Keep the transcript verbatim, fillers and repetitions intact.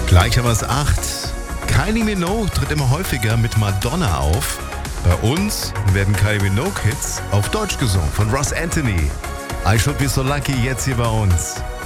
Gleich haben wir es acht. Kylie Minogue tritt immer häufiger mit Madonna auf. Bei uns werden Kylie Minogue-Hits auf Deutsch gesungen von Ross Anthony. I Should Be So Lucky jetzt hier bei uns.